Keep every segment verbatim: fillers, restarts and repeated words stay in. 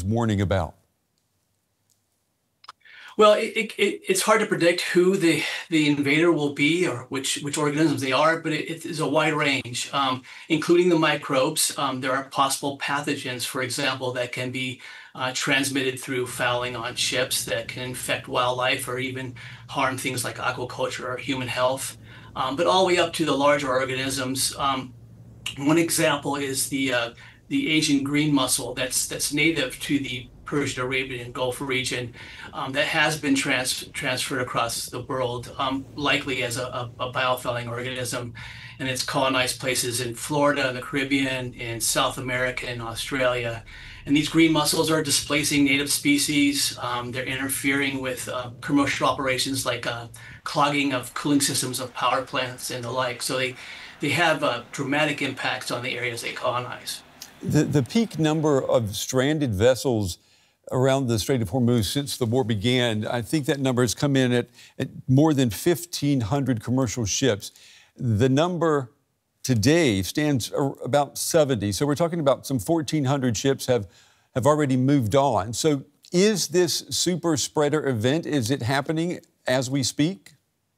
warning about? Well, it, it, it's hard to predict who the, the invader will be or which, which organisms they are, but it, it is a wide range, um, including the microbes. Um, there are possible pathogens, for example, that can be uh, transmitted through fouling on ships that can infect wildlife or even harm things like aquaculture or human health, um, but all the way up to the larger organisms. Um, one example is the uh, the Asian green mussel that's that's native to the Persian Arabian Gulf region, um, that has been trans transferred across the world, um, likely as a, a, a biofouling organism, and it's colonized places in Florida, the Caribbean, in South America, and Australia. And these green mussels are displacing native species. Um, they're interfering with uh, commercial operations like uh, clogging of cooling systems of power plants and the like. So they they have uh, dramatic impacts on the areas they colonize. The, the peak number of stranded vessels around the Strait of Hormuz since the war began, I think that number has come in at, at more than fifteen hundred commercial ships. The number today stands about seventy. So we're talking about some fourteen hundred ships have, have already moved on. So is this super spreader event, is it happening as we speak?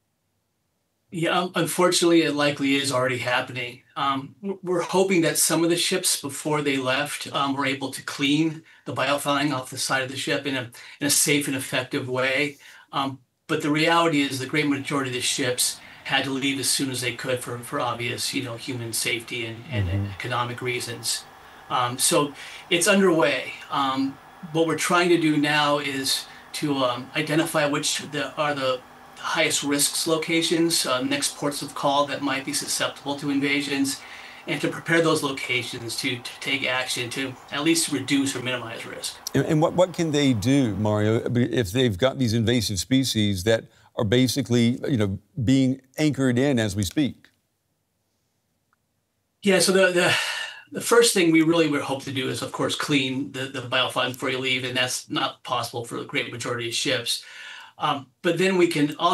Yeah, unfortunately, it likely is already happening. Um, we're hoping that some of the ships, before they left, um, were able to clean the biofouling off the side of the ship in a, in a safe and effective way. Um, but the reality is the great majority of the ships had to leave as soon as they could for, for obvious, you know, human safety and, and Mm-hmm. economic reasons. Um, so it's underway. Um, what we're trying to do now is to um, identify which the, are the highest risks locations, uh, next ports of call that might be susceptible to invasions, and to prepare those locations to, to take action to at least reduce or minimize risk. And, and what, what can they do, Mario, if they've got these invasive species that are basically, you know, being anchored in as we speak? Yeah, so the, the, the first thing we really would hope to do is, of course, clean the, the biofouling before you leave, and that's not possible for the great majority of ships. Um, but then we can also